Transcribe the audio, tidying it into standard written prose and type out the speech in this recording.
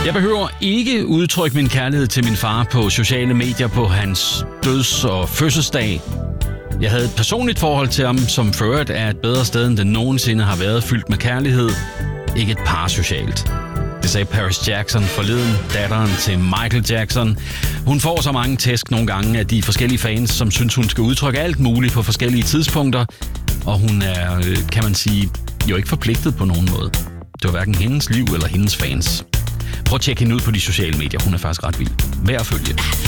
Jeg behøver ikke udtrykke min kærlighed til min far på sociale medier på hans døds- og fødselsdag. Jeg havde et personligt forhold til ham, som for øvrigt er et bedre sted, end det nogensinde har været, fyldt med kærlighed. Ikke et parasocialt. Det sagde Paris Jackson forleden, datteren til Michael Jackson. Hun får så mange tæsk nogle gange af de forskellige fans, som synes, hun skal udtrykke alt muligt på forskellige tidspunkter. Og hun er, kan man sige, jo ikke forpligtet på nogen måde. Det var hverken hendes liv eller hendes fans. Prøv at tjekke hende ud på de sociale medier. Hun er faktisk ret vild. Værd at følge.